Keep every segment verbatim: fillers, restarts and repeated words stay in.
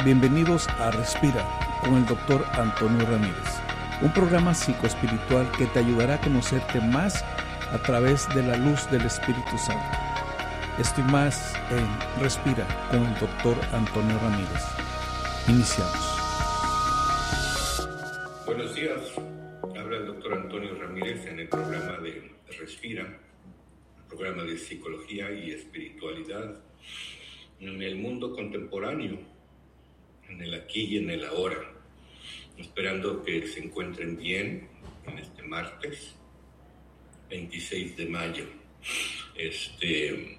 Bienvenidos a Respira con el doctor Antonio Ramírez, un programa psicoespiritual que te ayudará a conocerte más a través de la luz del Espíritu Santo. Estoy más en Respira con el doctor Antonio Ramírez. Iniciamos. Buenos días, habla el doctor Antonio Ramírez en el programa de Respira, programa de psicología y espiritualidad en el mundo contemporáneo, en el aquí y en el ahora, esperando que se encuentren bien en este martes veintiséis de mayo. Este,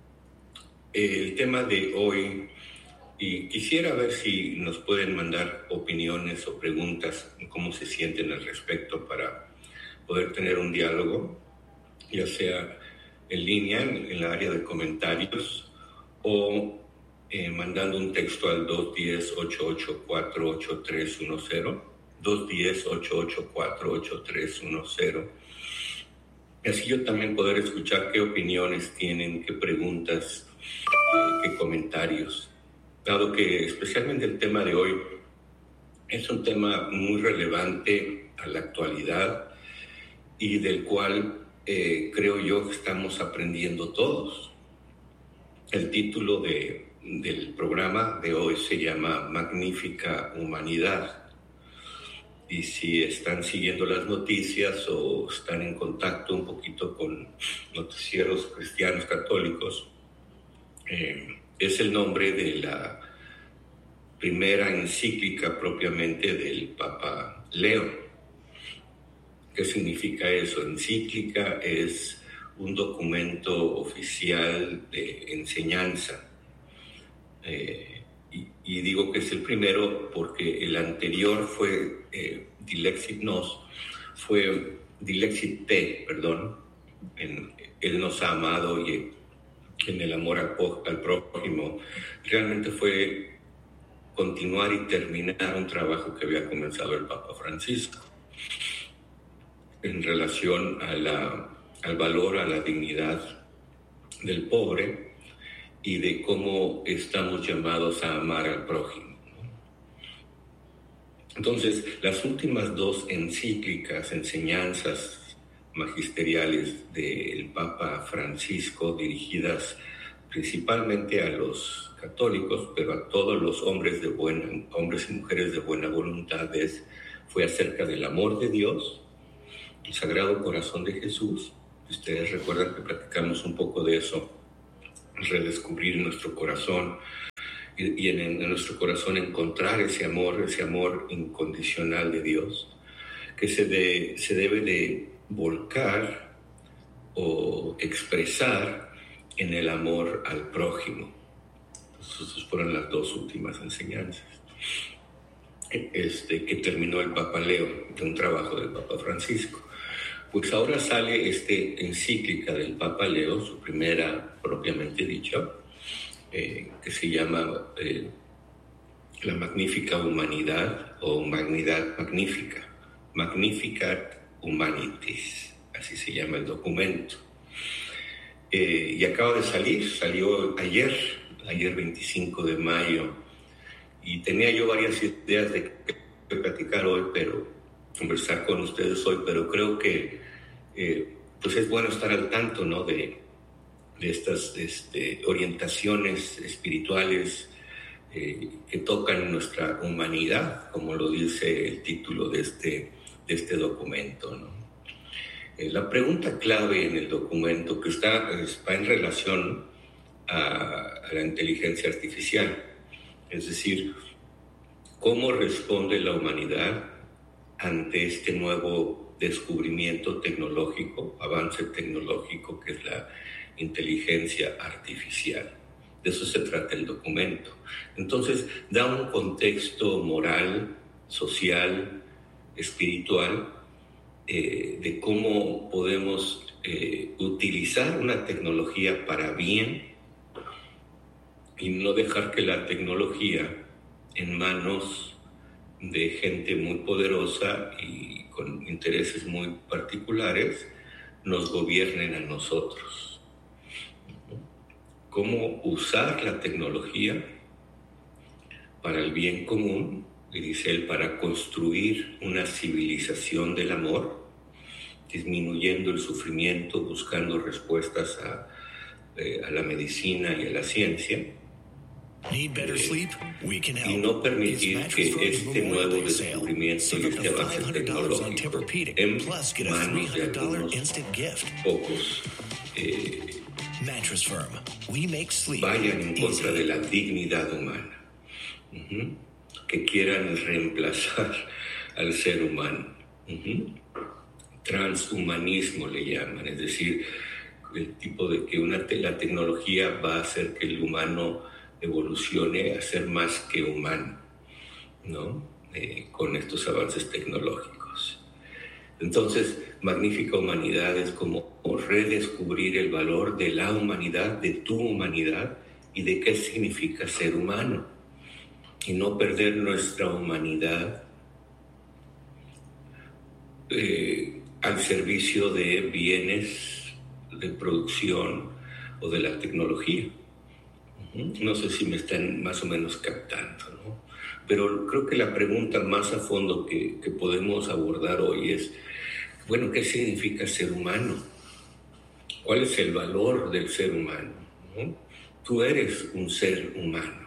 el tema de hoy, y quisiera ver si nos pueden mandar opiniones o preguntas, cómo se sienten al respecto para poder tener un diálogo, ya sea en línea, en el área de comentarios, o Eh, mandando un texto al dos uno cero, ocho ocho cuatro, ocho tres uno cero, dos uno cero, ocho ocho cuatro, ocho tres uno cero. Y así yo también poder escuchar qué opiniones tienen, qué preguntas, eh, qué comentarios. Dado que especialmente el tema de hoy es un tema muy relevante a la actualidad y del cual eh, creo yo que estamos aprendiendo todos. El título de del programa de hoy se llama Magnífica Humanidad. Y si están siguiendo las noticias o están en contacto un poquito con noticieros cristianos católicos, eh, es el nombre de la primera encíclica propiamente del Papa Leo. ¿Qué significa eso? Encíclica es un documento oficial de enseñanza. Eh, y, y digo que es el primero porque el anterior fue eh, Dilexit Nos, fue Dilexit Te, perdón, en Él nos ha amado y en el amor al, al prójimo. Realmente fue continuar y terminar un trabajo que había comenzado el Papa Francisco en relación a la, al valor, a la dignidad del pobre, y de cómo estamos llamados a amar al prójimo. Entonces, las últimas dos encíclicas, enseñanzas magisteriales del Papa Francisco, dirigidas principalmente a los católicos, pero a todos los hombres de buena, hombres y mujeres de buena voluntad, es, fue acerca del amor de Dios, el Sagrado Corazón de Jesús. Ustedes recuerdan que platicamos un poco de eso, redescubrir nuestro corazón y, y en, en nuestro corazón encontrar ese amor, ese amor incondicional de Dios, que se, de, se debe de volcar o expresar en el amor al prójimo. Esas fueron las dos últimas enseñanzas este, que terminó el Papa Leo, de un trabajo del Papa Francisco. Pues ahora sale esta encíclica del Papa Leo, su primera propiamente dicha, eh, que se llama eh, La Magnífica Humanidad o Humanidad Magnífica, Magnificat Humanitas, así se llama el documento. Eh, y acaba de salir, salió ayer, ayer veinticinco de mayo, y tenía yo varias ideas de qué platicar hoy, pero conversar con ustedes hoy, pero creo que eh, pues es bueno estar al tanto, ¿no? de, de estas este, orientaciones espirituales eh, que tocan nuestra humanidad, como lo dice el título de este, de este documento, ¿no? Eh, la pregunta clave en el documento, que está, está en relación a, a la inteligencia artificial, es decir, ¿cómo responde la humanidad ante este nuevo descubrimiento tecnológico, avance tecnológico que es la inteligencia artificial? De eso se trata el documento. Entonces, da un contexto moral, social, espiritual, eh, de cómo podemos eh, utilizar una tecnología para bien y no dejar que la tecnología en manos de gente muy poderosa y con intereses muy particulares nos gobiernen a nosotros. Cómo usar la tecnología para el bien común, y dice él, para construir una civilización del amor, disminuyendo el sufrimiento, buscando respuestas a, eh, a la medicina y a la ciencia. Need better sleep? We can help. Y no permitir que este nuevo descubrimiento y este avance tecnológico en manos de algunos pocos eh, Mattress Firm. We make sleep vayan en contra easy. de la dignidad humana, uh-huh. que quieran reemplazar al ser humano. Uh-huh. Transhumanismo le llaman, es decir, el tipo de que una te- la tecnología va a hacer que el humano evolucione a ser más que humano, ¿no? Eh, con estos avances tecnológicos. Entonces, Magnífica Humanidad es como redescubrir el valor de la humanidad, de tu humanidad y de qué significa ser humano. Y no perder nuestra humanidad eh, al servicio de bienes de producción o de la tecnología. No sé si me están más o menos captando, ¿no? Pero creo que la pregunta más a fondo que, que podemos abordar hoy es, bueno, ¿qué significa ser humano? ¿Cuál es el valor del ser humano? ¿No? Tú eres un ser humano.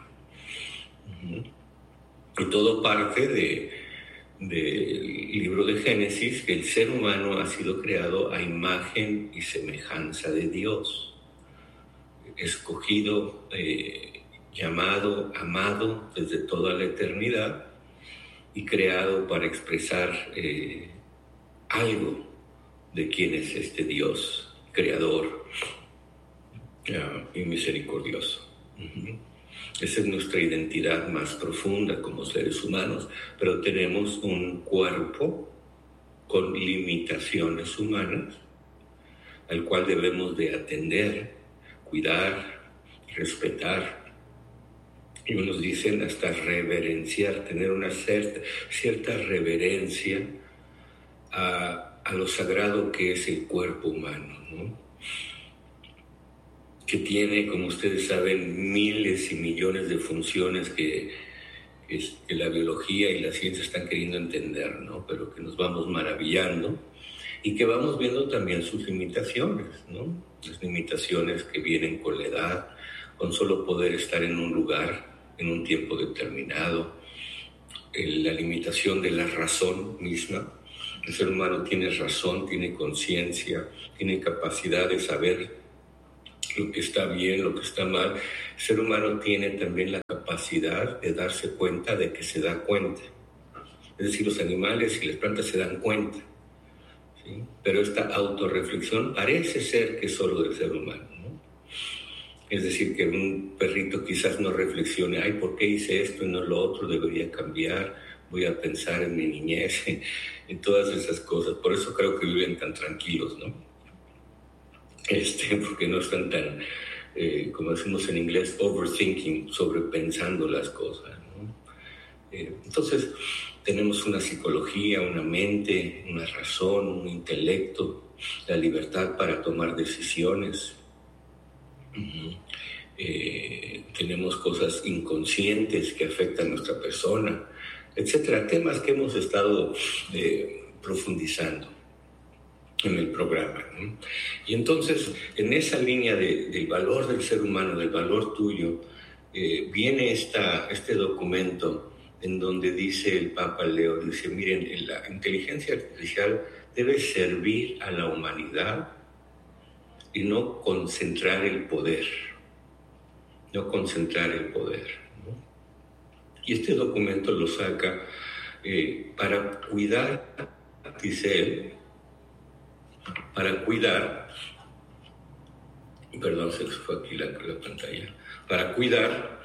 Uh-huh. Y todo parte de, del libro de Génesis, que el ser humano ha sido creado a imagen y semejanza de Dios. Escogido, eh, llamado, amado desde toda la eternidad y creado para expresar eh, algo de quién es este Dios creador uh, y misericordioso. Uh-huh. Esa es nuestra identidad más profunda como seres humanos, pero tenemos un cuerpo con limitaciones humanas al cual debemos de atender, cuidar, respetar, y unos dicen hasta reverenciar, tener una cierta, cierta reverencia a, a lo sagrado que es el cuerpo humano, ¿no? Que tiene, como ustedes saben, miles y millones de funciones que, que, que la biología y la ciencia están queriendo entender, ¿no? Pero que nos vamos maravillando y que vamos viendo también sus limitaciones, ¿no? Las limitaciones que vienen con la edad, con solo poder estar en un lugar, en un tiempo determinado, la limitación de la razón misma. El ser humano tiene razón, tiene conciencia, tiene capacidad de saber lo que está bien, lo que está mal. El ser humano tiene también la capacidad de darse cuenta de que se da cuenta. Es decir, los animales y las plantas se dan cuenta. ¿Sí? Pero esta autorreflexión parece ser que es solo del ser humano, ¿no? Es decir, que un perrito quizás no reflexione, ay, ¿por qué hice esto y no lo otro? Debería cambiar, voy a pensar en mi niñez, en todas esas cosas. Por eso creo que viven tan tranquilos, ¿no? Este, porque no están tan, eh, como decimos en inglés, overthinking, sobrepensando las cosas, ¿no? Eh, entonces, tenemos una psicología, una mente, una razón, un intelecto, la libertad para tomar decisiones. Uh-huh. Eh, tenemos cosas inconscientes que afectan a nuestra persona, etcétera. Temas que hemos estado eh, profundizando en el programa, ¿no? Y entonces, en esa línea de, del valor del ser humano, del valor tuyo, eh, viene esta, este documento en donde dice el Papa Leo, dice, miren, la inteligencia artificial debe servir a la humanidad y no concentrar el poder, no concentrar el poder, ¿no? Y este documento lo saca eh, para cuidar, dice él, para cuidar, perdón, se fue aquí la, la pantalla, para cuidar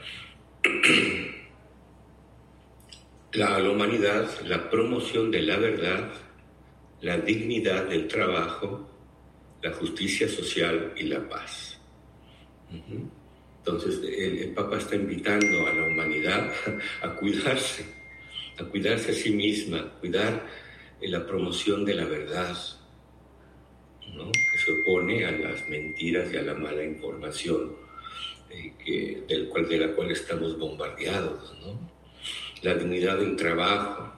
la, a la humanidad, la promoción de la verdad, la dignidad del trabajo, la justicia social y la paz. Uh-huh. Entonces, el, el Papa está invitando a la humanidad a cuidarse, a cuidarse a sí misma, a cuidar eh, la promoción de la verdad, ¿no? Que se opone a las mentiras y a la mala información eh, que, del cual, de la cual estamos bombardeados, ¿no? la dignidad del trabajo.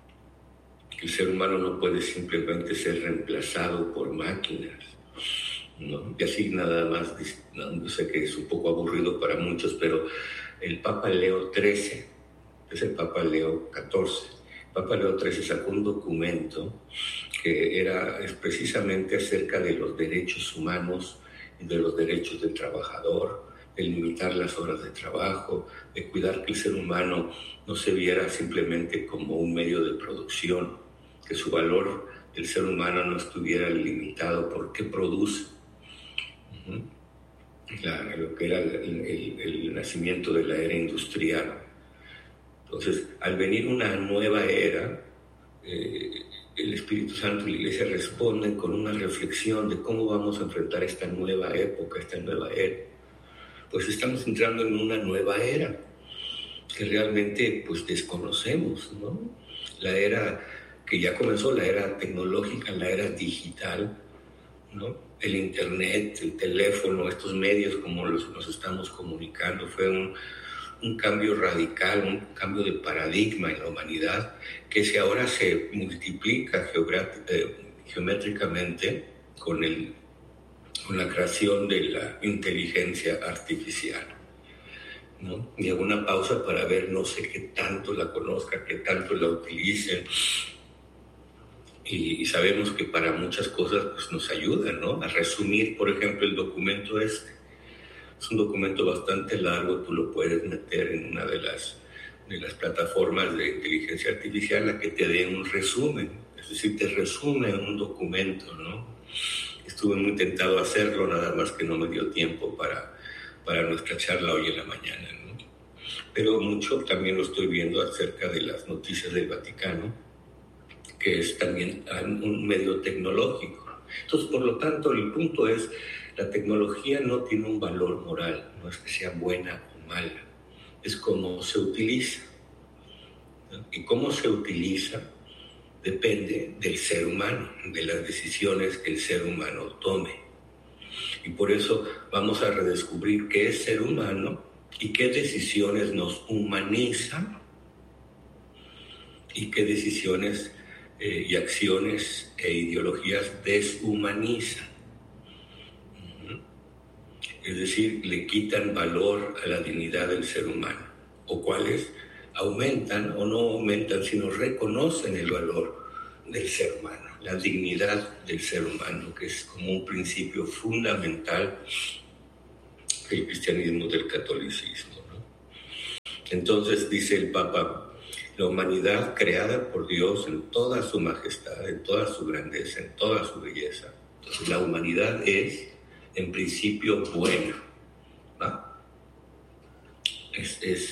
El ser humano no puede simplemente ser reemplazado por máquinas, ¿no? Y así nada más, no, yo sé que es un poco aburrido para muchos, pero el Papa Leo trece, es el Papa Leo catorce, el Papa Leo trece sacó un documento que era es precisamente acerca de los derechos humanos y de los derechos del trabajador, de limitar las horas de trabajo, de cuidar que el ser humano no se viera simplemente como un medio de producción, que su valor del ser humano no estuviera limitado por qué produce. Uh-huh. La, lo que era el, el, el nacimiento de la era industrial. Entonces, al venir una nueva era, eh, el Espíritu Santo y la Iglesia responden con una reflexión de cómo vamos a enfrentar esta nueva época, esta nueva era. Pues estamos entrando en una nueva era que realmente pues desconocemos, ¿no? La era que ya comenzó, la era tecnológica, la era digital, ¿no? El internet, el teléfono, estos medios como los nos estamos comunicando, fue un, un cambio radical, un cambio de paradigma en la humanidad que si ahora se multiplica geogra- eh, geométricamente con, el, con la creación de la inteligencia artificial, ¿no? Y hago una pausa para ver, no sé qué tanto la conozca, qué tanto la utilicen. Y, y sabemos que para muchas cosas pues, nos ayuda, ¿no? A resumir, por ejemplo, el documento este. Es un documento bastante largo, tú lo puedes meter en una de las, de las plataformas de inteligencia artificial, la que te dé un resumen. Es decir, te resume un documento, ¿no? Estuve muy tentado a hacerlo, nada más que no me dio tiempo para, para nuestra charla hoy en la mañana, ¿no? Pero mucho también lo estoy viendo acerca de las noticias del Vaticano, que es también un medio tecnológico. Entonces, por lo tanto, el punto es, la tecnología no tiene un valor moral, no es que sea buena o mala, es cómo se utiliza, ¿no? Y cómo se utiliza depende del ser humano, de las decisiones que el ser humano tome. Y por eso vamos a redescubrir qué es ser humano y qué decisiones nos humanizan y qué decisiones Eh, y acciones e ideologías deshumanizan. Uh-huh. Es decir, le quitan valor a la dignidad del ser humano, o cuáles aumentan o no aumentan, sino reconocen el valor del ser humano, la dignidad del ser humano, que es como un principio fundamental del cristianismo, del catolicismo, ¿no? Entonces dice el Papa, la humanidad creada por Dios en toda su majestad, en toda su grandeza, en toda su belleza. Entonces la humanidad es, en principio, buena, ¿no? Es, es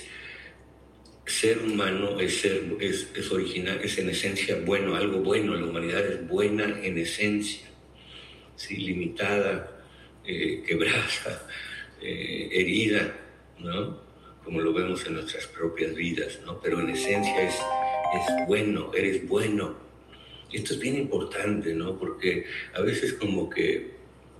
ser humano, es, ser, es, es original, es en esencia bueno, algo bueno. La humanidad es buena en esencia, ¿sí? Limitada, eh, quebrada, eh, herida, ¿no? Como lo vemos en nuestras propias vidas, ¿no? Pero en esencia es, es bueno, eres bueno. Y esto es bien importante, ¿no? Porque a veces como que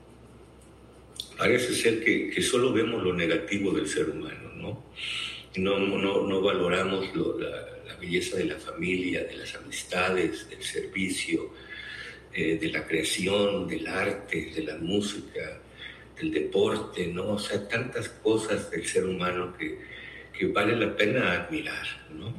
parece ser que, que solo vemos lo negativo del ser humano, ¿no? Y no, no, no valoramos lo, la, la belleza de la familia, de las amistades, del servicio, eh, de la creación, del arte, de la música, del deporte, ¿no? O sea, tantas cosas del ser humano que que vale la pena admirar, ¿no?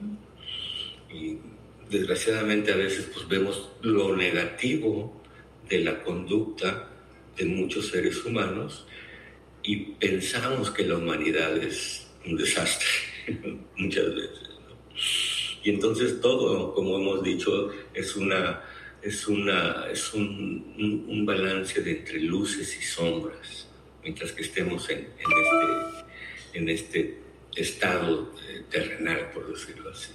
Y desgraciadamente a veces pues vemos lo negativo de la conducta de muchos seres humanos y pensamos que la humanidad es un desastre muchas veces, ¿no? Y entonces todo, como hemos dicho, es una es una es un, un, un balance de entre luces y sombras, mientras que estemos en, en este en este estado eh, terrenal, por decirlo así.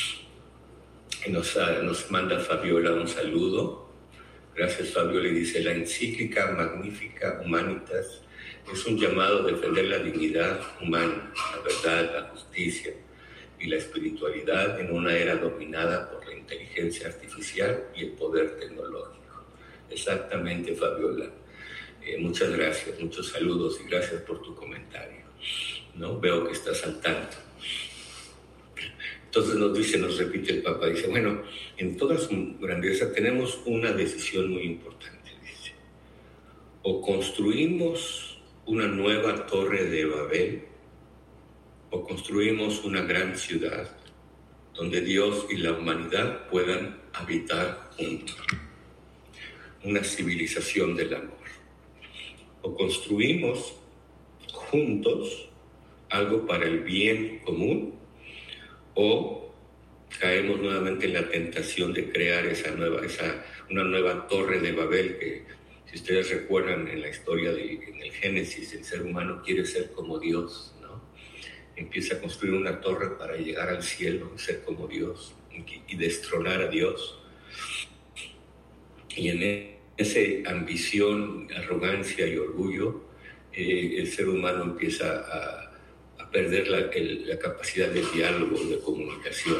Y nos, uh, nos manda Fabiola un saludo. Gracias, Fabiola, y dice, la encíclica Magnificat Humanitas es un llamado a defender la dignidad humana, la verdad, la justicia y la espiritualidad en una era dominada por la inteligencia artificial y el poder tecnológico. Exactamente, Fabiola. Eh, muchas gracias, muchos saludos y gracias por tu comentario, ¿no? Veo que estás al tanto. Entonces nos dice, nos repite el Papa, dice, bueno, en toda su grandeza tenemos una decisión muy importante, dice. O construimos una nueva torre de Babel, o construimos una gran ciudad donde Dios y la humanidad puedan habitar juntos. Una civilización del amor. O construimos juntos algo para el bien común, o caemos nuevamente en la tentación de crear esa nueva, esa, una nueva torre de Babel que, si ustedes recuerdan en la historia de, en el Génesis, el ser humano quiere ser como Dios, ¿no? Empieza a construir una torre para llegar al cielo, ser como Dios y, y destronar a Dios. Y en esa ambición, arrogancia y orgullo, eh, el ser humano empieza a, a perder la, el, la capacidad de diálogo, de comunicación,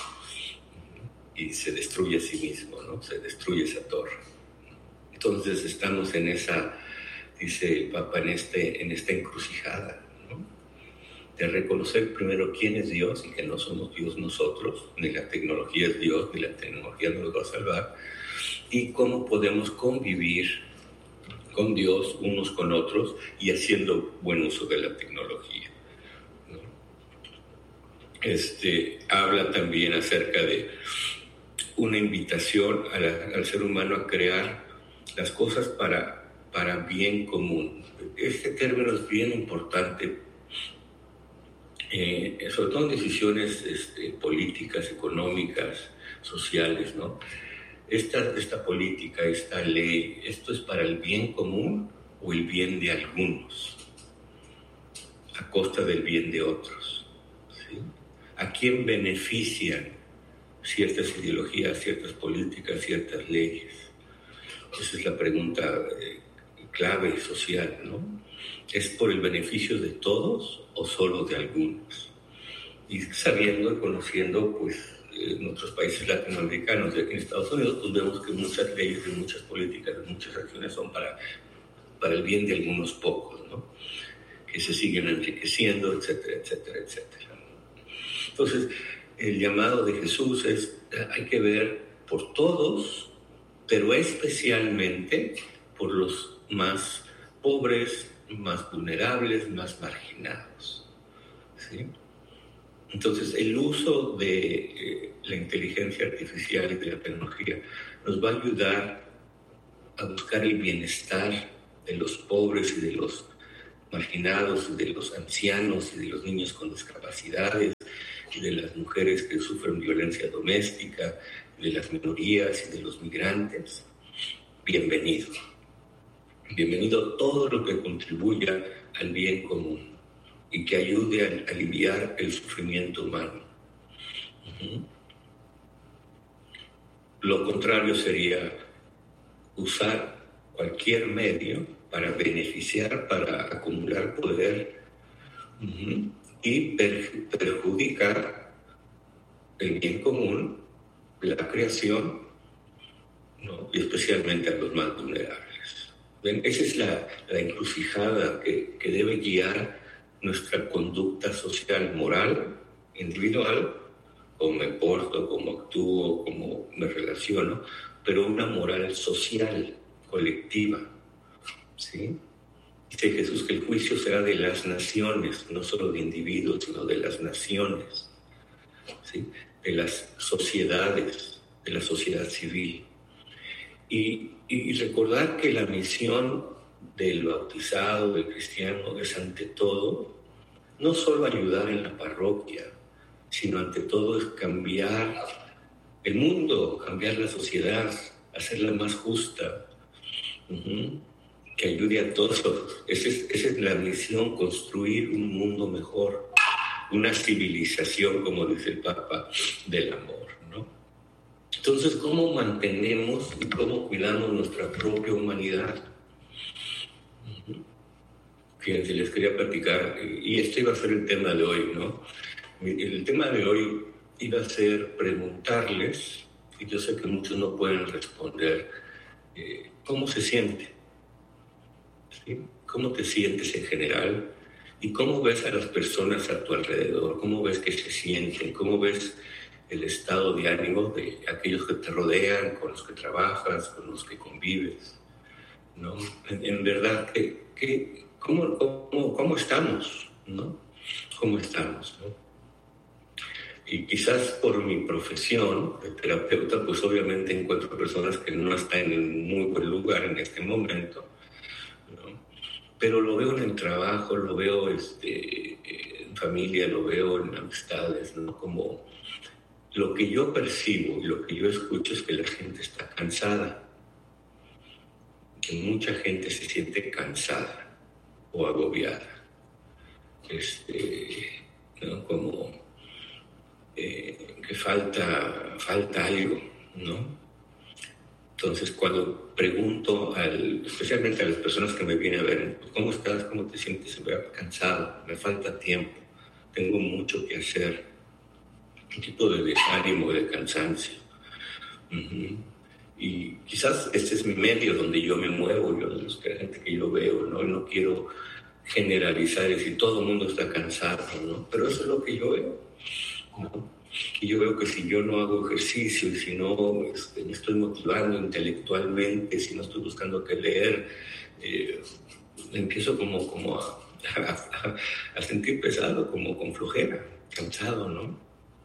y se destruye a sí mismo, ¿no? Se destruye esa torre. Entonces estamos en esa, dice el Papa, en, este, en esta encrucijada, ¿no? De reconocer primero quién es Dios y que no somos Dios nosotros, ni la tecnología es Dios, ni la tecnología nos va a salvar, y cómo podemos convivir con Dios unos con otros y haciendo buen uso de la tecnología, ¿no? Este, habla también acerca de una invitación a la, al ser humano a crear las cosas para, para bien común. Este término es bien importante, eh, sobre todo en decisiones este, políticas, económicas, sociales, ¿no? Esta, esta política, esta ley, ¿esto es para el bien común o el bien de algunos, a costa del bien de otros? ¿Sí? ¿A quién benefician ciertas ideologías, ciertas políticas, ciertas leyes? Esa es la pregunta eh, clave social, ¿no? ¿Es por el beneficio de todos o solo de algunos? Y sabiendo y conociendo, pues, en otros países latinoamericanos y aquí en Estados Unidos, pues vemos que muchas leyes y muchas políticas, muchas acciones son para, para el bien de algunos pocos, ¿no? Que se siguen enriqueciendo, etcétera, etcétera, etcétera. Entonces, el llamado de Jesús es, hay que ver por todos, pero especialmente por los más pobres, más vulnerables, más marginados, ¿sí? Entonces, el uso de eh, la inteligencia artificial y de la tecnología nos va a ayudar a buscar el bienestar de los pobres y de los marginados, y de los ancianos y de los niños con discapacidades, y de las mujeres que sufren violencia doméstica, de las minorías y de los migrantes. Bienvenido. Bienvenido todo lo que contribuya al bien común y que ayude a aliviar el sufrimiento humano. Uh-huh. Lo contrario sería usar cualquier medio para beneficiar, para acumular poder, uh-huh, y per- perjudicar el bien común, la creación, ¿no? Y especialmente a los más vulnerables. ¿Ven? Esa es la, la encrucijada que, que debe guiar nuestra conducta social, moral, individual, cómo me porto, cómo actúo, cómo me relaciono, pero una moral social, colectiva, ¿sí? Dice Jesús que el juicio será de las naciones, no solo de individuos, sino de las naciones, ¿sí? De las sociedades, de la sociedad civil. Y, y recordar que la misión del bautizado, del cristiano, es ante todo, no solo ayudar en la parroquia, sino ante todo es cambiar el mundo, cambiar la sociedad, hacerla más justa, uh-huh, que ayude a todos. Esa es, esa es la misión, construir un mundo mejor, una civilización, como dice el Papa, del amor, ¿no? Entonces, ¿cómo mantenemos y cómo cuidamos nuestra propia humanidad? Fíjense, les quería platicar, y este iba a ser el tema de hoy, ¿no? El tema de hoy iba a ser preguntarles, y yo sé que muchos no pueden responder, eh, ¿cómo se siente? ¿Sí? ¿Cómo te sientes en general? ¿Y cómo ves a las personas a tu alrededor? ¿Cómo ves que se sienten? ¿Cómo ves el estado de ánimo de aquellos que te rodean, con los que trabajas, con los que convives? ¿No? En, en verdad, ¿qué, qué, cómo, cómo, ¿cómo estamos? ¿No? ¿Cómo estamos? ¿No? Y quizás por mi profesión de terapeuta, pues obviamente encuentro personas que no están en un muy buen lugar en este momento, ¿no? Pero lo veo en el trabajo, lo veo este, en familia, lo veo en amistades, ¿no? Como lo que yo percibo y lo que yo escucho es que la gente está cansada, que mucha gente se siente cansada o agobiada, este, ¿no? Como eh, que falta, falta algo, ¿no? Entonces, cuando pregunto, al, especialmente a las personas que me vienen a ver, ¿cómo estás? ¿Cómo te sientes? Me veo cansado, me falta tiempo, tengo mucho que hacer, un tipo de desánimo, de cansancio. Uh-huh. Y quizás este es mi medio donde yo me muevo, yo de los que la gente que yo veo, ¿no? No quiero generalizar y decir todo el mundo está cansado, ¿no? Pero eso es lo que yo veo, ¿no? Y yo veo que si yo no hago ejercicio y si no este, me estoy motivando intelectualmente, si no estoy buscando qué leer, eh, empiezo como, como a, a, a sentir pesado, como con flojera, cansado, ¿no?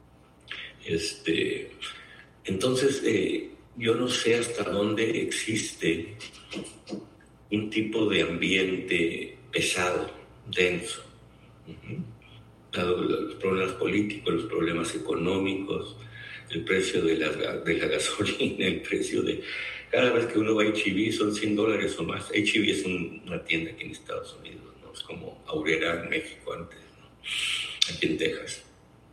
Este, entonces, eh, yo no sé hasta dónde existe un tipo de ambiente pesado, denso. Uh-huh. Dado los problemas políticos, los problemas económicos, el precio de la, de la gasolina, el precio de... Cada vez que uno va a H E B son cien dólares o más. H E B es un, una tienda aquí en Estados Unidos, ¿no? Es como Aurrera en México antes, ¿no? Aquí en Texas.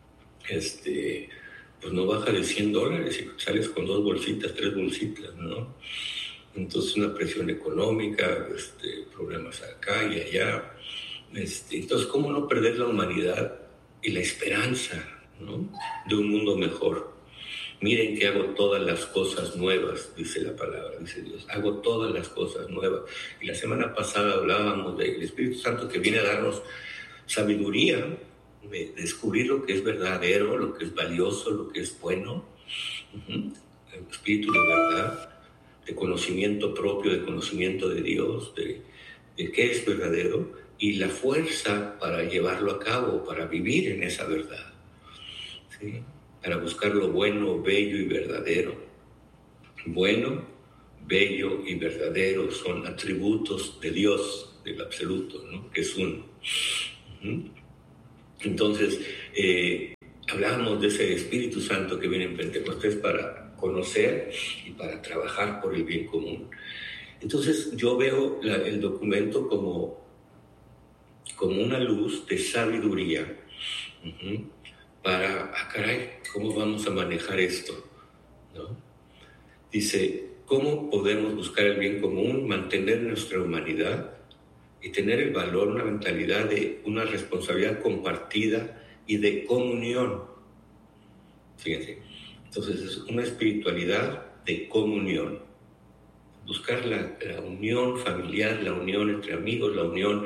Este, pues no baja de cien dólares y sales con dos bolsitas, tres bolsitas, ¿no? Entonces una presión económica, este, problemas acá y allá. Este, entonces, ¿cómo no perder la humanidad y la esperanza, ¿no? De un mundo mejor? Miren que hago todas las cosas nuevas, dice la palabra, dice Dios. Hago todas las cosas nuevas. Y la semana pasada hablábamos del Espíritu Santo que viene a darnos sabiduría, de descubrir lo que es verdadero, lo que es valioso, lo que es bueno. Uh-huh. El Espíritu de verdad, de conocimiento propio, de conocimiento de Dios, de, de qué es verdadero. Y la fuerza para llevarlo a cabo, para vivir en esa verdad, ¿sí? Para buscar lo bueno, bello y verdadero. Bueno, bello y verdadero son atributos de Dios, del absoluto, ¿no? Que es uno. Uh-huh. Entonces, eh, hablábamos de ese Espíritu Santo que viene en Pentecostés para conocer y para trabajar por el bien común. Entonces, yo veo la, el documento como... como una luz de sabiduría, uh-huh, para, ah, caray, ¿cómo vamos a manejar esto? ¿No? Dice, ¿cómo podemos buscar el bien común, mantener nuestra humanidad y tener el valor, una mentalidad de una responsabilidad compartida y de comunión? Fíjense, entonces es una espiritualidad de comunión. Buscar la, la unión familiar, la unión entre amigos, la unión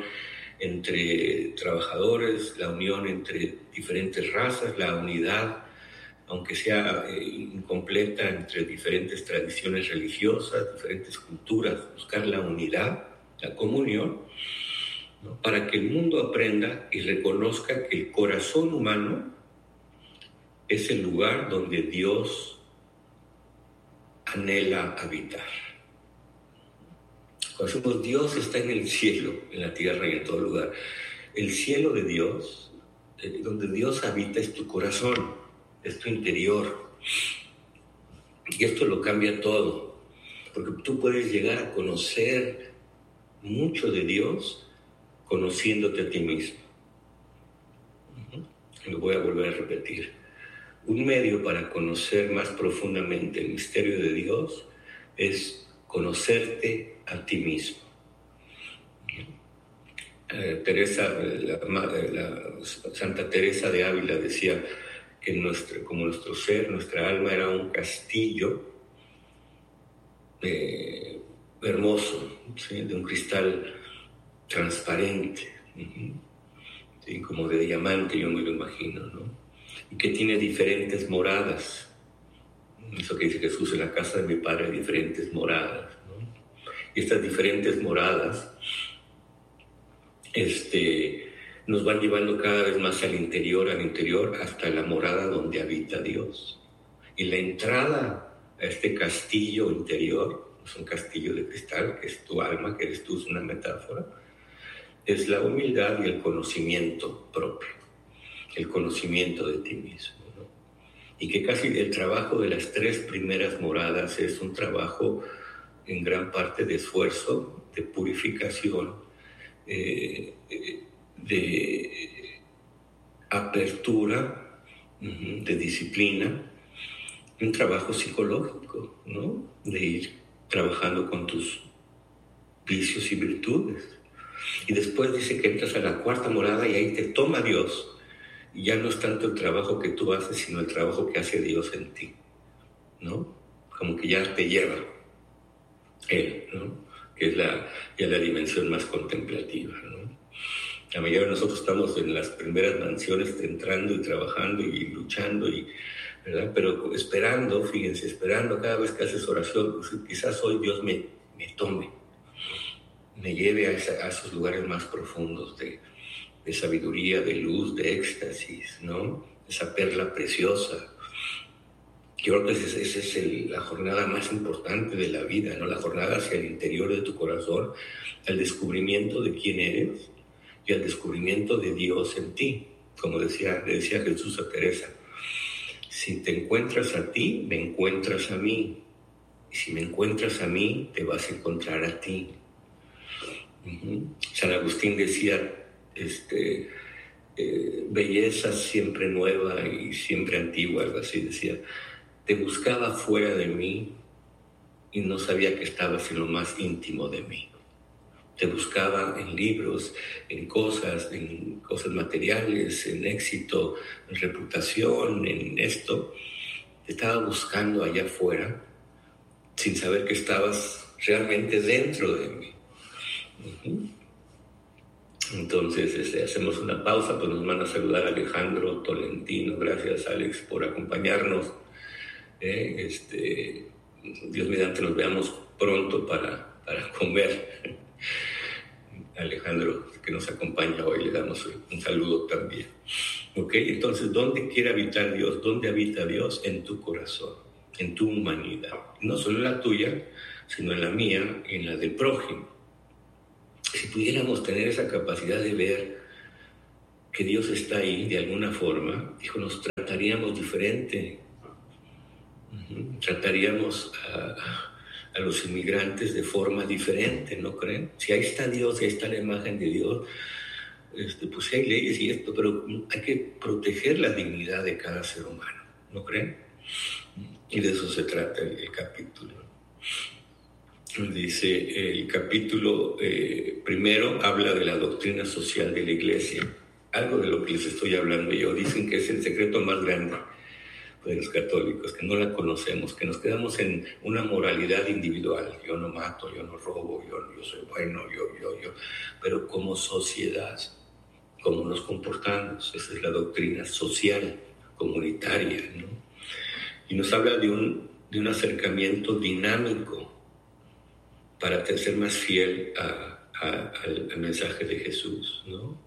entre trabajadores, la unión entre diferentes razas, la unidad, aunque sea eh, incompleta, entre diferentes tradiciones religiosas, diferentes culturas, buscar la unidad, la comunión, ¿no? Para que el mundo aprenda y reconozca que el corazón humano es el lugar donde Dios anhela habitar. Cuando decimos Dios está en el cielo, en la tierra y en todo lugar, el cielo de Dios, donde Dios habita, es tu corazón, es tu interior. Y esto lo cambia todo, porque tú puedes llegar a conocer mucho de Dios conociéndote a ti mismo. Lo voy a volver a repetir. Un medio para conocer más profundamente el misterio de Dios es conocerte a ti mismo. Eh, Teresa, la, la, Santa Teresa de Ávila decía que nuestro, como nuestro ser, nuestra alma era un castillo eh, hermoso, ¿sí? De un cristal transparente. Uh-huh. ¿sí? Como de diamante, yo me lo imagino, ¿no? Y que tiene diferentes moradas. Eso que dice Jesús, en la casa de mi Padre hay diferentes moradas, ¿no? Y estas diferentes moradas este, nos van llevando cada vez más al interior, al interior, hasta la morada donde habita Dios. Y la entrada a este castillo interior, es un castillo de cristal, que es tu alma, que eres tú, es una metáfora, es la humildad y el conocimiento propio, el conocimiento de ti mismo, ¿no? Y que casi el trabajo de las tres primeras moradas es un trabajo en gran parte de esfuerzo, de purificación, eh, de apertura, de disciplina, un trabajo psicológico, ¿no? De ir trabajando con tus vicios y virtudes. Y después dice que entras a la cuarta morada y ahí te toma Dios. Y ya no es tanto el trabajo que tú haces, sino el trabajo que hace Dios en ti, ¿no? Como que ya te lleva Él, ¿no? Que es la, ya la dimensión más contemplativa, ¿no? La mayoría de nosotros estamos en las primeras mansiones entrando y trabajando y luchando, y, ¿verdad? Pero esperando, fíjense, esperando cada vez que haces oración, pues quizás hoy Dios me, me tome, me lleve a, esa, a esos lugares más profundos de, de sabiduría, de luz, de éxtasis, ¿no? Esa perla preciosa. Yo creo que esa es, es el, la jornada más importante de la vida, ¿no? La jornada hacia el interior de tu corazón, el descubrimiento de quién eres y el descubrimiento de Dios en ti. Como decía, le decía Jesús a Teresa, si te encuentras a ti, me encuentras a mí. Y si me encuentras a mí, te vas a encontrar a ti. Uh-huh. San Agustín decía, este, eh, belleza siempre nueva y siempre antigua, algo así decía. Te buscaba fuera de mí y no sabía que estabas en lo más íntimo de mí. Te buscaba en libros, en cosas, en cosas materiales, en éxito, en reputación, en esto. Te estaba buscando allá afuera sin saber que estabas realmente dentro de mí. Uh-huh. Entonces este, hacemos una pausa, pues nos van a saludar Alejandro Tolentino. Gracias, Alex, por acompañarnos. Eh, este, Dios mediante nos veamos pronto para, para comer. Alejandro, que nos acompaña hoy, le damos un saludo también. Ok, entonces, ¿dónde quiere habitar Dios? ¿Dónde habita Dios? En tu corazón, en tu humanidad. No solo en la tuya, sino en la mía y en la del prójimo. Si pudiéramos tener esa capacidad de ver que Dios está ahí de alguna forma, dijo, nos trataríamos diferente. Uh-huh. Trataríamos a, a los inmigrantes de forma diferente, ¿no creen? Si ahí está Dios, ahí está la imagen de Dios, este, pues sí hay leyes y esto, pero hay que proteger la dignidad de cada ser humano, ¿no creen? Y de eso se trata el, el capítulo. Dice, el capítulo eh, primero habla de la doctrina social de la Iglesia, algo de lo que les estoy hablando yo. Dicen que es el secreto más grande de los católicos, que no la conocemos, que nos quedamos en una moralidad individual. Yo no mato, yo no robo, yo, yo soy bueno, yo, yo, yo. Pero como sociedad, ¿cómo nos comportamos? Esa es la doctrina social, comunitaria, ¿no? Y nos habla de un, de un acercamiento dinámico para ser más fiel a, a, al, al mensaje de Jesús, ¿no?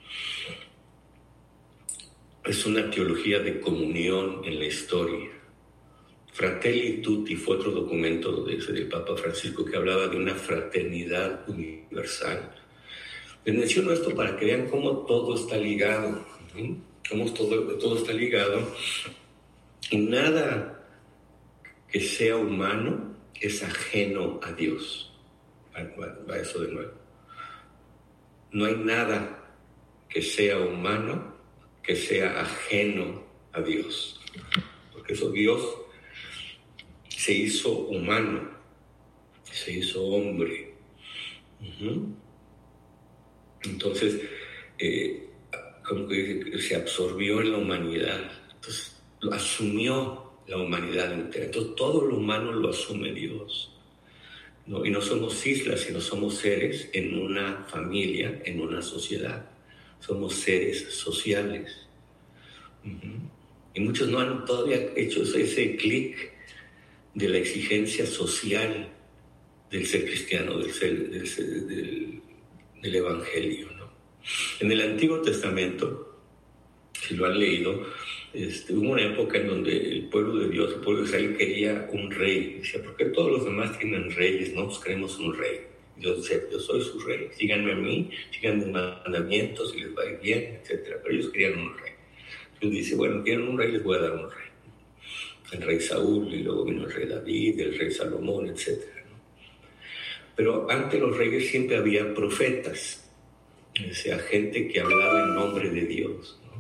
Es una teología de comunión en la historia. Fratelli Tutti fue otro documento de ese del Papa Francisco que hablaba de una fraternidad universal. Les menciono esto para que vean cómo todo está ligado, ¿sí? Cómo todo, todo está ligado. Y nada que sea humano es ajeno a Dios. Va eso de nuevo. No hay nada que sea humano que sea ajeno a Dios. Porque eso, Dios se hizo humano, se hizo hombre. Uh-huh. Entonces, eh, como que se absorbió en la humanidad. Entonces, lo asumió la humanidad entera. Entonces, todo lo humano lo asume Dios, ¿no? Y no somos islas, sino somos seres en una familia, en una sociedad. somos seres sociales. Uh-huh. Y muchos no han todavía hecho ese clic de la exigencia social del ser cristiano, del, ser, del, ser, del, del evangelio, ¿no? En el Antiguo Testamento, si lo han leído, este, hubo una época en donde el pueblo de Dios, el pueblo de Israel, quería un rey. Decía, ¿por qué todos los demás tienen reyes? No, pues queremos un rey. Dios dice, yo soy su rey, síganme a mí, sigan mis mandamientos y les va a ir bien, etcétera. Pero ellos querían un rey. Dios dice, bueno, quieren un rey, les voy a dar un rey. El rey Saúl, y luego vino el rey David, el rey Salomón, etcétera, ¿no? Pero ante los reyes siempre había profetas, o sea, gente que hablaba en nombre de Dios, ¿no?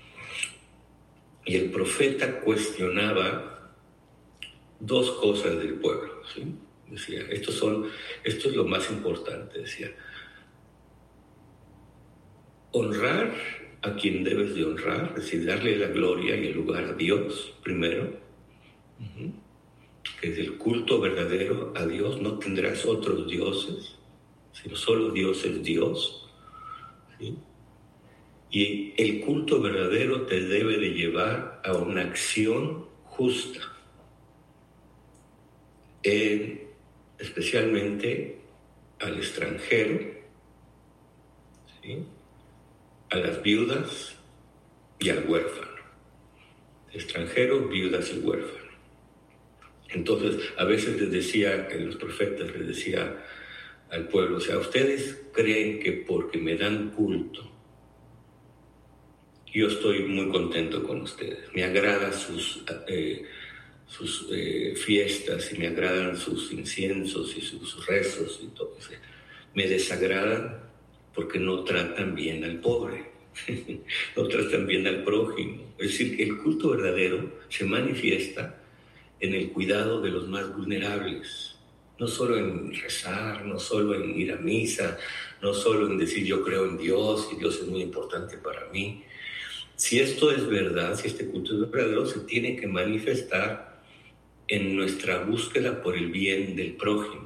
Y el profeta cuestionaba dos cosas del pueblo, ¿sí? Decía, estos son, esto es lo más importante, decía, honrar a quien debes de honrar, es decir, darle la gloria y el lugar a Dios primero, uh-huh, que es el culto verdadero a Dios, no tendrás otros dioses, sino solo Dios es Dios, ¿sí? Y el culto verdadero te debe de llevar a una acción justa, en, especialmente al extranjero, ¿sí?, a las viudas y al huérfano. Extranjeros, viudas y huérfanos. Entonces, a veces les decía, los profetas les decía al pueblo, o sea, ustedes creen que porque me dan culto, yo estoy muy contento con ustedes. Me agradan sus, eh, sus eh, fiestas y me agradan sus inciensos y sus rezos y todo eso. Me desagradan porque no tratan bien al pobre, no tratan bien al prójimo. Es decir, que el culto verdadero se manifiesta en el cuidado de los más vulnerables, no solo en rezar, no solo en ir a misa, no solo en decir yo creo en Dios y Dios es muy importante para mí. Si esto es verdad, si este culto es verdadero, se tiene que manifestar en nuestra búsqueda por el bien del prójimo,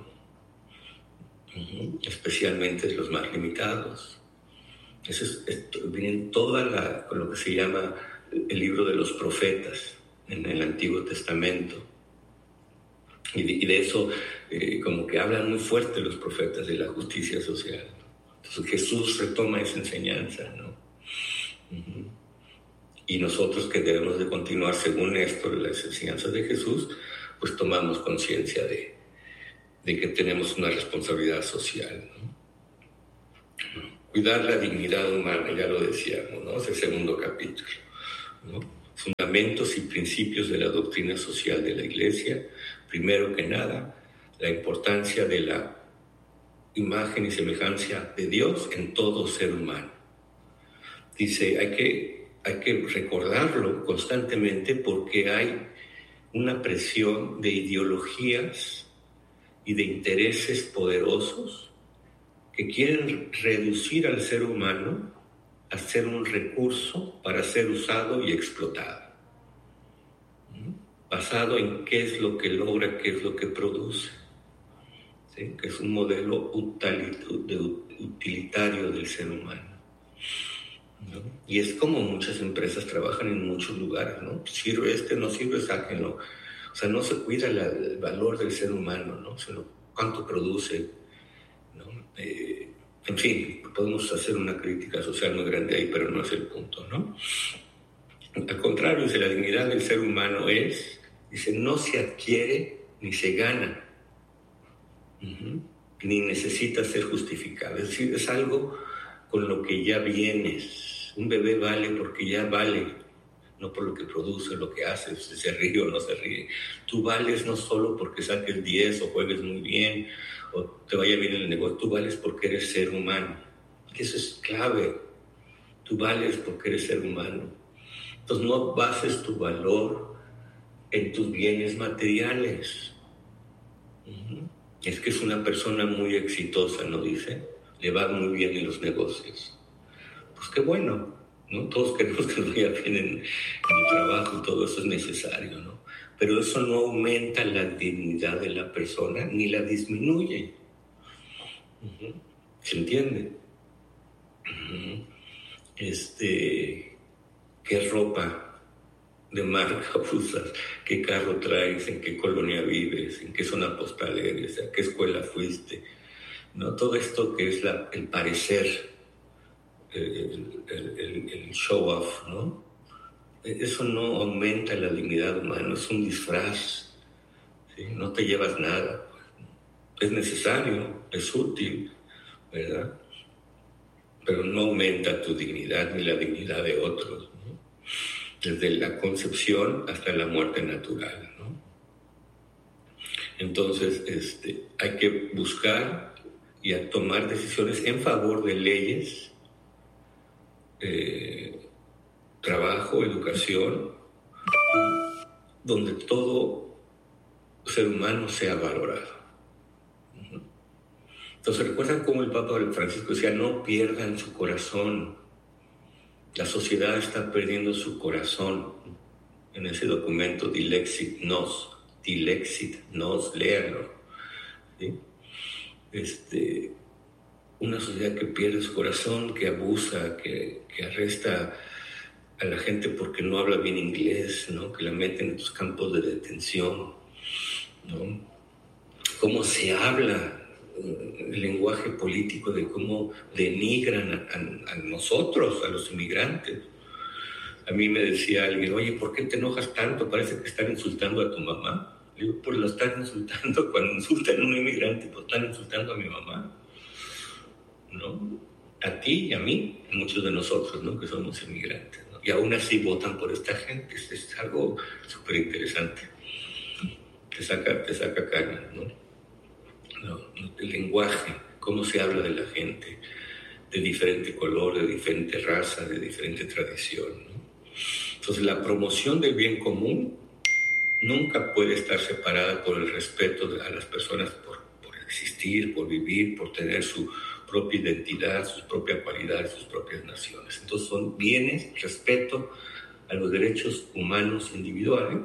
especialmente los más limitados. Eso es, esto, viene toda la, con lo que se llama el libro de los profetas en el Antiguo Testamento. Y de, y de eso, eh, como que hablan muy fuerte los profetas de la justicia social. Entonces Jesús retoma esa enseñanza, ¿no? Uh-huh. Y nosotros que debemos de continuar según esto, las enseñanzas de Jesús, pues tomamos conciencia de, de que tenemos una responsabilidad social, ¿no? Cuidar la dignidad humana, ya lo decíamos, ¿no? Es el segundo capítulo, ¿no? Fundamentos y principios de la doctrina social de la Iglesia. Primero que nada, la importancia de la imagen y semejanza de Dios en todo ser humano. Dice, hay que, hay que recordarlo constantemente porque hay una presión de ideologías y de intereses poderosos que quieren reducir al ser humano a ser un recurso para ser usado y explotado, basado en qué es lo que logra, qué es lo que produce, ¿sí? Que es un modelo utilitario del ser humano, ¿no? Y es como muchas empresas trabajan en muchos lugares, ¿no? Sirve este, no sirve, sáquenlo. O sea, no se cuida la, el valor del ser humano, ¿no? Sino cuánto produce, ¿no? Eh, en fin, podemos hacer una crítica social muy grande ahí, pero no es el punto, ¿no? Al contrario, dice, la dignidad del ser humano es, dice, no se adquiere ni se gana, uh-huh, ni necesita ser justificado. Es decir, es algo con lo que ya vienes. Un bebé vale porque ya vale, no por lo que produce, lo que hace, si se ríe o no se ríe. Tú vales no solo porque saques diez o juegues muy bien o te vaya bien en el negocio, tú vales porque eres ser humano. Eso es clave. Tú vales porque eres ser humano. Entonces no bases tu valor en tus bienes materiales. Uh-huh. Es que es una persona muy exitosa, ¿no? Dice, le va muy bien en los negocios. Pues qué bueno, ¿no? Todos queremos que nos vaya bien en, en el trabajo, todo eso es necesario, ¿no? Pero eso no aumenta la dignidad de la persona ni la disminuye. Uh-huh. ¿Se entiende? Uh-huh. este, qué ropa de marca usas, qué carro traes, en qué colonia vives, en qué zona postal eres, a qué escuela fuiste, ¿no? Todo esto que es la, el parecer, el, el, el, el show off, ¿no? Eso no aumenta la dignidad humana, es un disfraz, ¿sí? No te llevas nada, pues. Es necesario, es útil, ¿verdad? Pero no aumenta tu dignidad ni la dignidad de otros, ¿no? Desde la concepción hasta la muerte natural, ¿no? Entonces, este, hay que buscar y a tomar decisiones en favor de leyes, eh, trabajo, educación, donde todo ser humano sea valorado. Entonces, ¿recuerdan cómo el Papa Francisco decía, no pierdan su corazón? La sociedad está perdiendo su corazón. En ese documento, Dilexit Nos, Dilexit Nos, léanlo, ¿sí? Este, una sociedad que pierde su corazón, que abusa, que, que arresta a la gente porque no habla bien inglés, ¿no? Que la meten en tus campos de detención, ¿no? Cómo se habla, el lenguaje político, de cómo denigran a, a, a nosotros, a los inmigrantes. A mí me decía alguien, oye, ¿por qué te enojas tanto? Parece que están insultando a tu mamá. Le digo, pues lo están insultando. Cuando insultan a un inmigrante, pues están insultando a mi mamá, ¿no? A ti y a mí, muchos de nosotros, ¿no? Que somos inmigrantes, ¿no? Y aún así votan por esta gente. Es, es algo súper interesante. Te saca, te saca caña, ¿no? No, el lenguaje, cómo se habla de la gente, de diferente color, de diferente raza, de diferente tradición, ¿no? Entonces, la promoción del bien común nunca puede estar separada por el respeto a las personas por, por existir, por vivir, por tener su propia identidad, sus propias cualidades, sus propias naciones. Entonces, son bienes, respeto a los derechos humanos individuales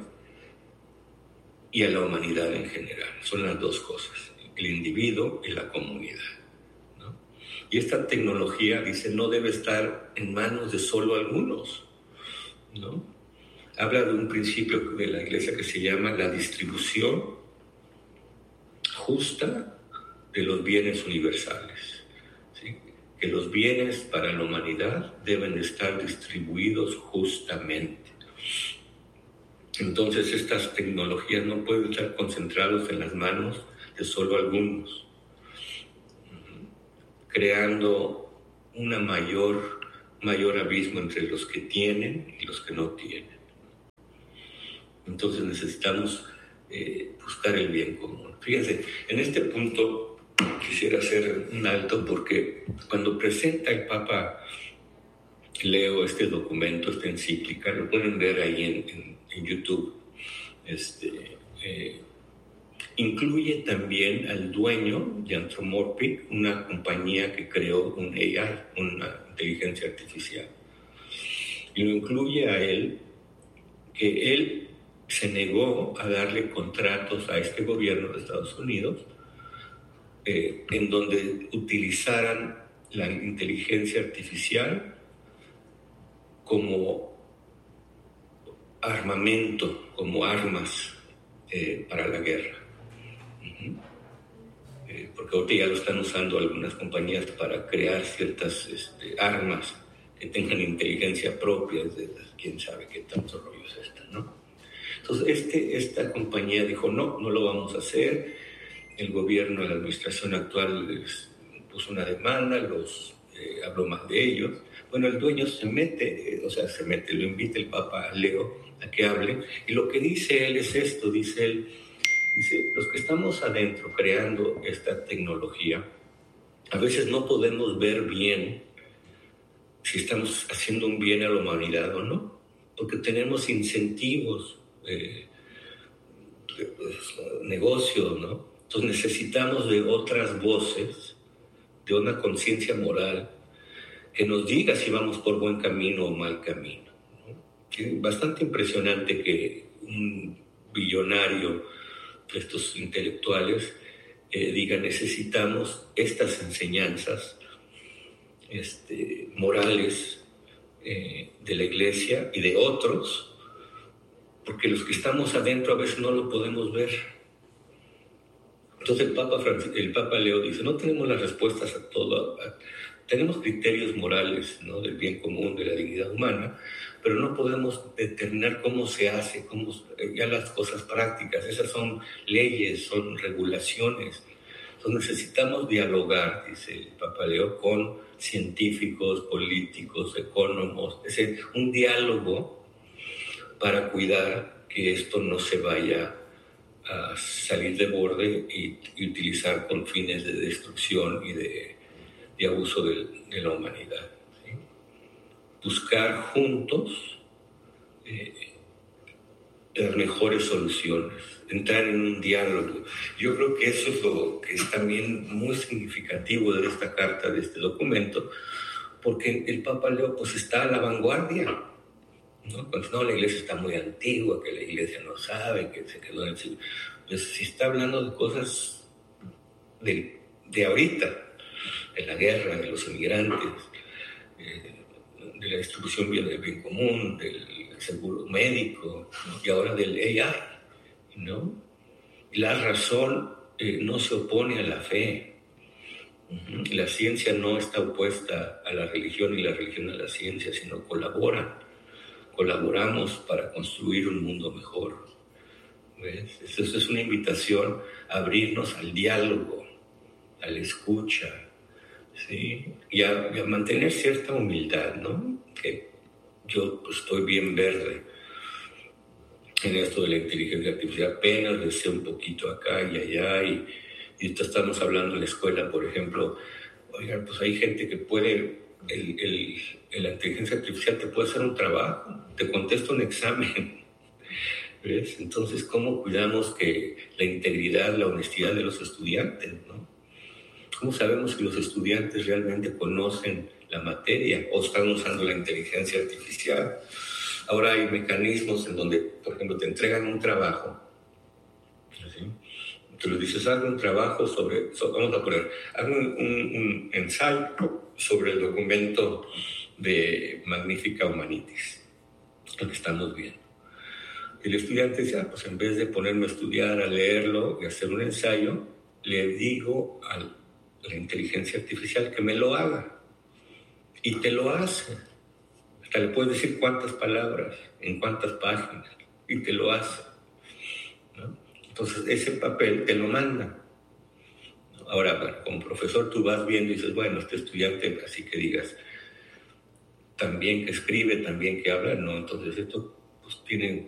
y a la humanidad en general. Son las dos cosas, el individuo y la comunidad, ¿no? Y esta tecnología, dice, no debe estar en manos de solo algunos, ¿no? Habla de un principio de la Iglesia que se llama la distribución justa de los bienes universales, ¿sí? Que los bienes para la humanidad deben estar distribuidos justamente. Entonces, estas tecnologías no pueden estar concentradas en las manos de solo algunos, creando una mayor, mayor abismo entre los que tienen y los que no tienen. Entonces necesitamos eh, buscar el bien común. Fíjense, en este punto quisiera hacer un alto porque cuando presenta el Papa Leo este documento, esta encíclica, lo pueden ver ahí en, en, en YouTube, este, eh, incluye también al dueño de Anthropomorphic, una compañía que creó un A I, una inteligencia artificial. Y lo incluye a él, que él se negó a darle contratos a este gobierno de Estados Unidos eh, en donde utilizaran la inteligencia artificial como armamento, como armas eh, para la guerra. Uh-huh. Eh, porque ahorita ya lo están usando algunas compañías para crear ciertas este, armas que tengan inteligencia propia, de quién sabe qué tantos rollos están, ¿no? Entonces, este, esta compañía dijo, no, no lo vamos a hacer. El gobierno, la administración actual les puso una demanda, los eh, habló mal de ellos. Bueno, el dueño se mete, eh, o sea, se mete, lo invita el Papa Leo a que hable, y lo que dice él es esto, dice él, dice, los que estamos adentro creando esta tecnología, a veces no podemos ver bien si estamos haciendo un bien a la humanidad o no, porque tenemos incentivos, eh, pues, negocios, ¿no? Entonces necesitamos de otras voces, de una conciencia moral que nos diga si vamos por buen camino o mal camino, ¿no? Es bastante impresionante que un billonario de estos intelectuales eh, diga necesitamos estas enseñanzas este, morales eh, de la Iglesia y de otros, porque los que estamos adentro a veces no lo podemos ver. Entonces el Papa, Francisco, el Papa Leo dice, no tenemos las respuestas a todo, a, tenemos criterios morales, ¿no?, del bien común, de la dignidad humana, pero no podemos determinar cómo se hace, cómo, ya las cosas prácticas, esas son leyes, son regulaciones. Entonces necesitamos dialogar, dice el Papa Leo, con científicos, políticos, ecónomos, es decir, un diálogo para cuidar que esto no se vaya a salir de borde y, y utilizar con fines de destrucción y de, de abuso de, de la humanidad. ¿Sí? Buscar juntos eh, las mejores soluciones, entrar en un diálogo. Yo creo que eso es lo que es también muy significativo de esta carta, de este documento, porque el Papa Leo pues está a la vanguardia, ¿no? Pues no, la Iglesia está muy antigua, que la Iglesia no sabe, que se quedó en el siglo. Pues si está hablando de cosas de, de ahorita, de la guerra, de los inmigrantes, eh, de la distribución del bien común, del seguro médico, ¿no?, y ahora del A I, ¿no? La razón eh, no se opone a la fe. Uh-huh. La ciencia no está opuesta a la religión y la religión a la ciencia, sino colaboran. Colaboramos para construir un mundo mejor. ¿Ves? Eso es una invitación a abrirnos al diálogo, a la escucha, ¿sí? Y a, y a mantener cierta humildad, ¿no? Que yo pues, estoy bien verde en esto de la inteligencia artificial, apenas le sé un poquito acá y allá, y, y estamos hablando en la escuela, por ejemplo, oigan, pues hay gente que puede, el, el, la inteligencia artificial te puede hacer un trabajo, te contesta un examen, ¿ves? Entonces, ¿cómo cuidamos que la integridad, la honestidad de los estudiantes, ¿no? ¿Cómo sabemos que los estudiantes realmente conocen la materia o están usando la inteligencia artificial? Ahora hay mecanismos en donde, por ejemplo, te entregan un trabajo, ¿sí? Te lo dices, haz un trabajo sobre, sobre vamos a poner, haz un, un, un ensayo sobre el documento de Magnifica Humanitas, lo que estamos viendo. El estudiante dice, ah, pues en vez de ponerme a estudiar, a leerlo y hacer un ensayo, le digo a la inteligencia artificial que me lo haga. Y te lo hace. Hasta le puedes decir cuántas palabras, en cuántas páginas, y te lo hace, ¿no? Entonces, ese papel te lo manda. Ahora, bueno, como profesor tú vas viendo y dices, bueno, este estudiante, así que digas, también que escribe, también que habla, no, entonces esto pues tiene